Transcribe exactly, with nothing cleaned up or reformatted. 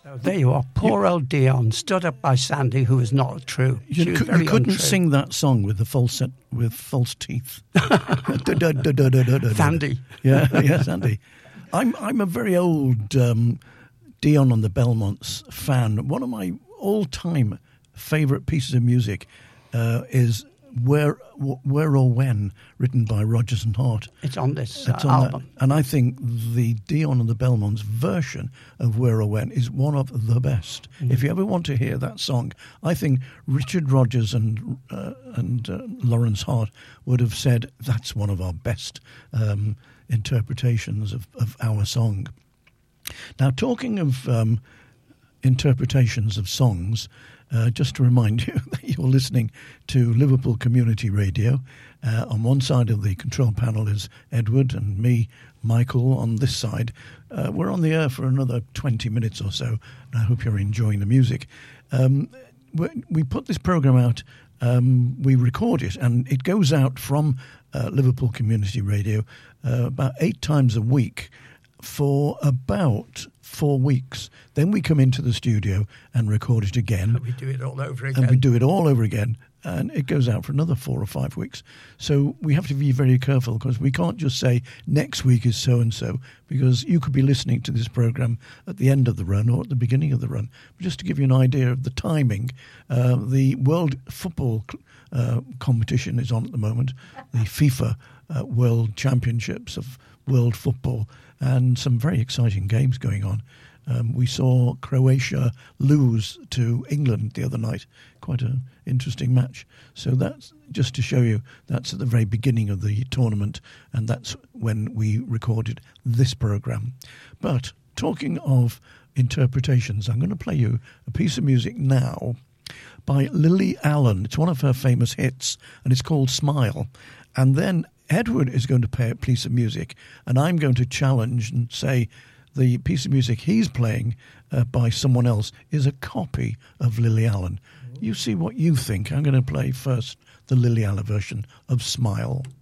Oh, there you are. Poor old Dion stood up by Sandy, who was not true. You, was c- very you couldn't untrue. sing that song with the falset with false teeth. Sandy. Yeah, yeah, Sandy. I'm I'm a very old um, Dion and the Belmonts fan. One of my all-time favourite pieces of music uh, is Where Where or When, written by Rodgers and Hart. It's on this uh, It's on album. That. And I think the Dion and the Belmonts version of Where or When is one of the best. Mm. If you ever want to hear that song, I think Richard Rodgers and uh, and uh, Lawrence Hart would have said that's one of our best um, interpretations of, of our song. Now, talking of um, interpretations of songs, Uh, just to remind you that you're listening to Liverpool Community Radio. Uh, on one side of the control panel is Edward and me, Michael, on this side. Uh, we're on the air for another twenty minutes or so, and I hope you're enjoying the music. Um, we put this programme out, um, we record it, and it goes out from uh, Liverpool Community Radio uh, about eight times a week for about four weeks. Then we come into the studio and record it again. And we do it all over again. And we do it all over again. And it goes out for another four or five weeks. So we have to be very careful because we can't just say next week is so-and-so, because you could be listening to this programme at the end of the run or at the beginning of the run. But just to give you an idea of the timing, uh, the World Football uh, competition is on at the moment, the FIFA uh, World Championships of World Football, and some very exciting games going on. Um, we saw Croatia lose to England the other night. Quite an interesting match. So that's just to show you, that's at the very beginning of the tournament, and that's when we recorded this programme. But talking of interpretations, I'm going to play you a piece of music now by Lily Allen. It's one of her famous hits, and it's called Smile. And then Edward is going to play a piece of music, and I'm going to challenge and say the piece of music he's playing uh, by someone else is a copy of Lily Allen. You see what you think. I'm going to play first the Lily Allen version of Smile.